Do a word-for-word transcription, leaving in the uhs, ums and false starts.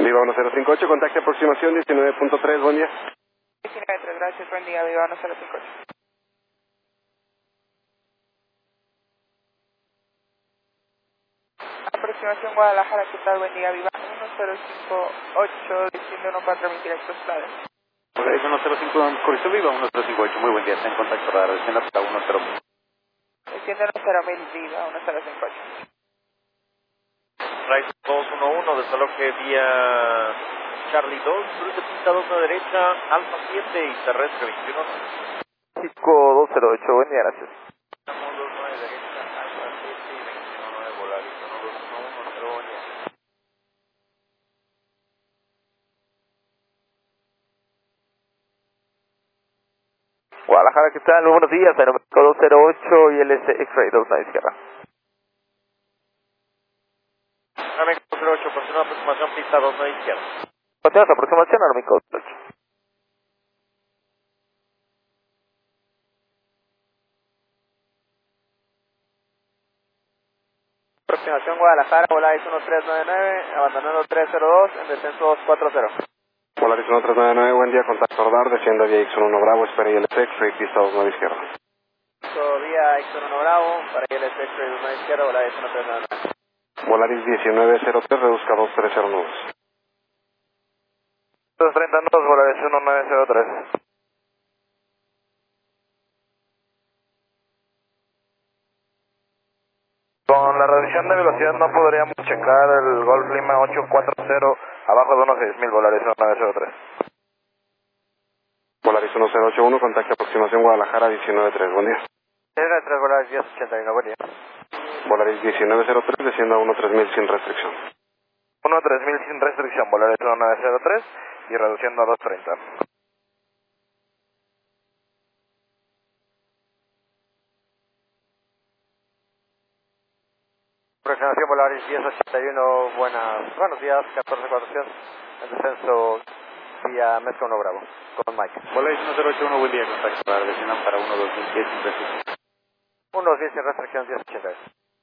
Viva uno cero cinco ocho, contacto aproximación diecinueve punto tres, buen día. diecinueve punto tres, gracias, buen día, Viva uno cero cinco ocho. Aproximación Guadalajara, ¿qué tal? Buen día, Viva uno cero cinco ocho, diciendo uno cuatro mil directos claves. Hola, es uno cero cinco, corrección Viva uno cero cinco ocho, muy buen día, está en contacto para recién hasta uno cero mil. Desciende uno cero mil, Viva uno cero cinco ocho. Right dos uno uno, desaloje vía Charlie dos, cruce pista dos a derecha, Alfa siete y terrestre veintiuno. Cisco dos cero ocho, buen día, gracias. Estamos dos nueve derecha, Alfa siete y veintiuno nueve, Volaris uno dos uno uno, cero, buen día. Guadalajara, ¿qué tal? Muy buenos días, aeroméxico dos cero ocho y L S X-Ray dos a la izquierda. Aeroméxico dos cero ocho, continúa aproximación pista dos nueve izquierda. Continuamos aproximación, aeroméxico dos cero ocho. Aproximación Guadalajara, Volaris uno tres nueve nueve, abandonando tres cero dos, en descenso dos cuatro cero. Polaris uno tres nueve nueve, buen día, contacto radar, descienda vía X uno Bravo, espera I L S X-Ray, pista dos nueve izquierda. Todavía X uno Bravo, para I L S X-Ray dos nueve izquierda, Volaris uno tres nueve nueve. Volaris diecinueve cero tres, reduzca dos tres cero nudos. dos treinta y dos, Volaris uno nueve cero tres. Con la reducción de velocidad no podríamos checar el Golf Lima ocho cuatro cero abajo de unos seis mil, Volaris uno nueve cero tres. Volaris uno cero ocho uno, contacto aproximación Guadalajara diecinueve tres, buen día. Llega tres, Volaris diez ochenta y uno, buen día. Volaris diecinueve cero tres, descienda uno tres mil sin restricción. uno tres mil sin restricción, Volaris uno nueve cero tres y reduciendo a dos treinta. Aproximación Volaris diez ochenta y uno, buenas, buenos días, catorce cuatrocientos, en descenso vía Mezca uno Bravo, con Mike. Volaris uno cero ocho uno, buen día, contacto para recién para uno dos mil diez sin restricción. uno diez sin restricción, diez ochenta y uno.